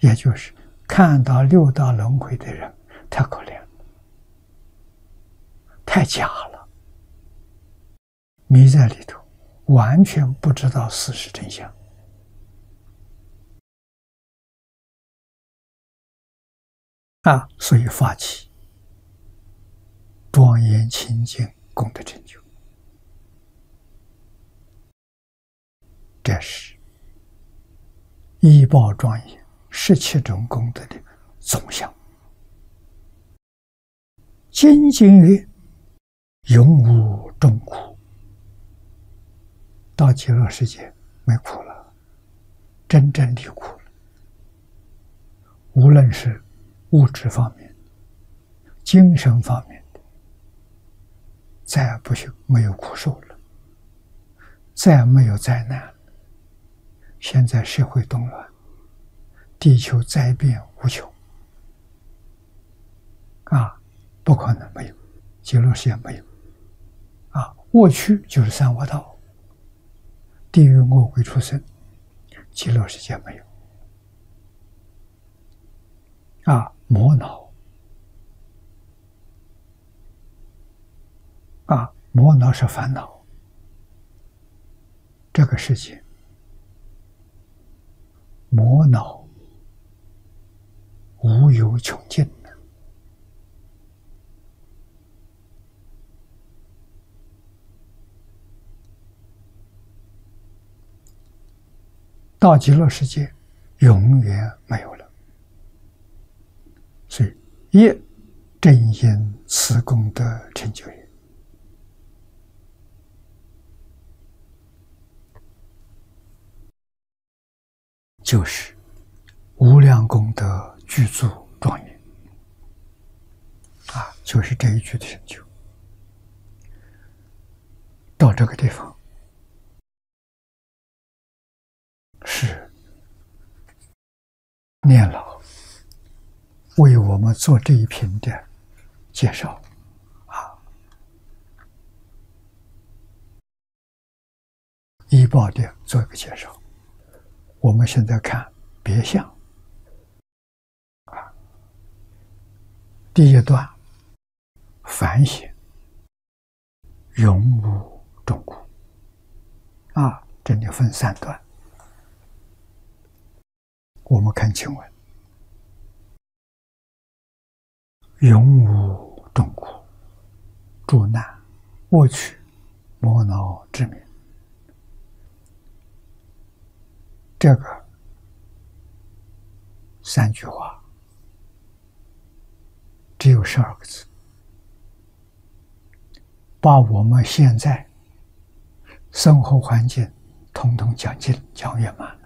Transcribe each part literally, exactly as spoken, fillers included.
也就是看到六道轮回的人太可怜了，太假了，迷在里头，完全不知道事实真相。啊，所以发起庄严清净功德成就，这是依报庄严十七种功德的总项。精进曰：永无终苦。到极乐世界没苦了，真正离苦了。无论是物质方面、精神方面的，再也不是没有苦受了，再也没有灾难了。现在社会动乱，地球灾变无穷，啊，不可能没有，极乐世界没有，啊，过去就是三恶道，地狱恶鬼畜生，极乐世界没有，啊，魔恼，啊，魔恼是烦恼，这个世界魔恼无有穷尽的。到极乐世界永远没有了。所以业正因此功德成就也。就是无量功德具足庄严啊，就是这一句的成就。到这个地方是念老为我们做这一篇的介绍啊，依报的做一个介绍。我们现在看别相啊，第一段反显永无终苦啊，这里分三段，我们看经文。永无终苦，诸难恶趣魔恼之名。这个三句话只有十二个字，把我们现在生活环境统统讲尽讲圆满了。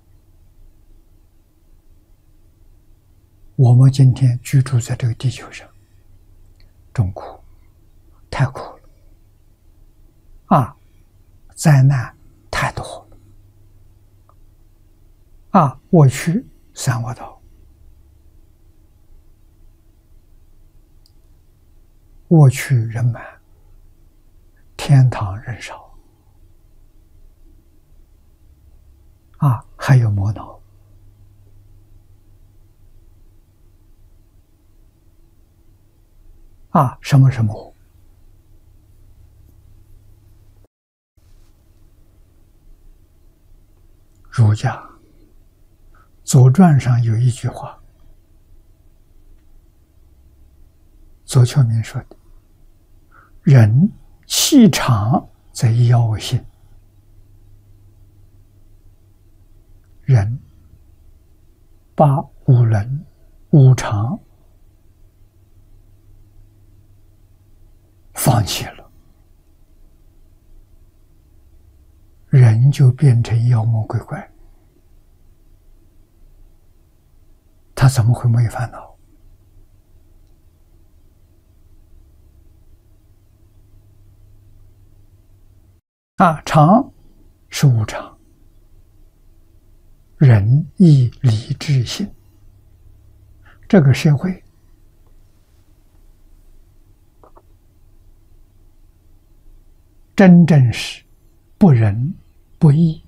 我们今天居住在这个地球上，中苦，太苦了啊！灾难太多了啊！我去三恶道，我去人满，天堂人少啊！还有魔恼。啊，什么什么？儒家《左传》上有一句话，左丘明说的：“人气长则妖性。”人把五伦、五常放弃了，人就变成妖魔鬼怪。他怎么会没有烦恼？啊，常是无常，仁义礼智信，这个社会真正是不仁不义